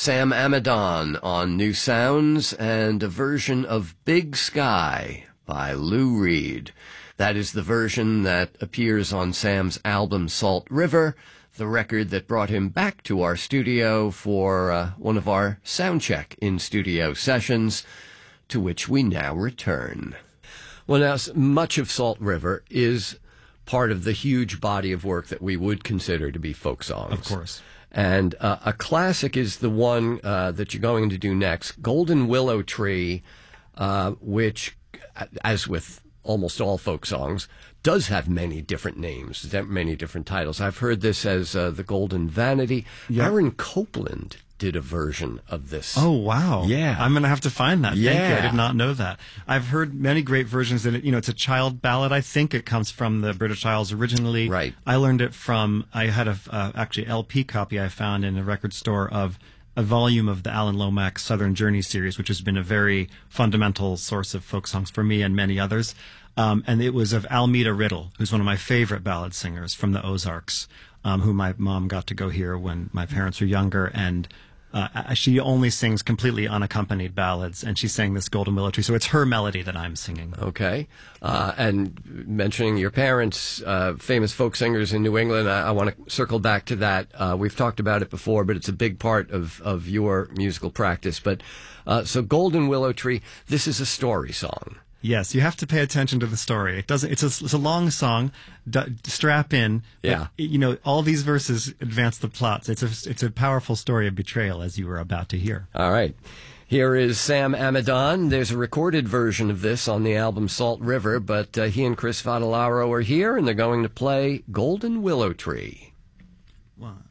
Sam Amidon on New Sounds and a version of Big Sky by Lou Reed. That is the version that appears on Sam's album Salt River, the record that brought him back to our studio for one of our soundcheck in-studio sessions, to which we now return. Well, now, much of Salt River is part of the huge body of work that we would consider to be folk songs. Of course. And a classic is the one that you're going to do next, Golden Willow Tree, which, as with almost all folk songs, does have many different names, many different titles. I've heard this as the Golden Vanity. Yeah. Aaron Copland did a version of this. Oh, wow. Yeah. I'm going to have to find that. Yeah. Thank you. I did not know that. I've heard many great versions. And it's a child ballad. I think it comes from the British Isles originally. Right. I learned it from, I had actually LP copy I found in a record store of a volume of the Alan Lomax Southern Journey series, which has been a very fundamental source of folk songs for me and many others. And it was of Almeda Riddle, who's one of my favorite ballad singers from the Ozarks, who my mom got to go hear when my parents were younger. And she only sings completely unaccompanied ballads, and she sang this Golden Willow Tree. So it's her melody that I'm singing. Okay. And mentioning your parents, famous folk singers in New England, I want to circle back to that. We've talked about it before, but it's a big part of your musical practice. But so Golden Willow Tree, this is a story song. Yes, you have to pay attention to the story. It's a long song. Strap in. Yeah. But, all these verses advance the plot. It's a powerful story of betrayal, as you were about to hear. All right. Here is Sam Amidon. There's a recorded version of this on the album Salt River, but he and Chris Vadalaro are here, and they're going to play Golden Willow Tree. 1